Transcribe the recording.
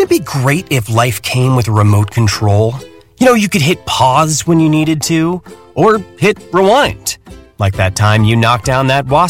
it be great if life came with a remote control? You know, you could hit pause when you needed to, or hit rewind. Like that time you knocked down that wasp